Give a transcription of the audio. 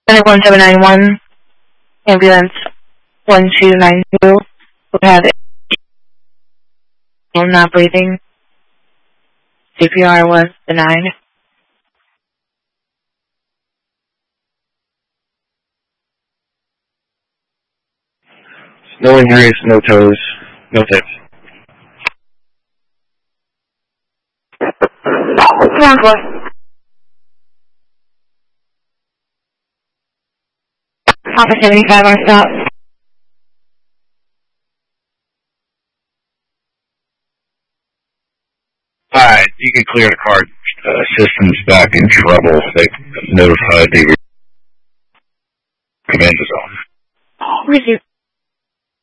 Center 1791, ambulance 1292, we have not breathing. CPR was denied. No injuries, no toes, no tips. Ground floor. Alpha 75 on stop. Alright, you can clear the card. System's back in trouble. They notified the command zone. Resume.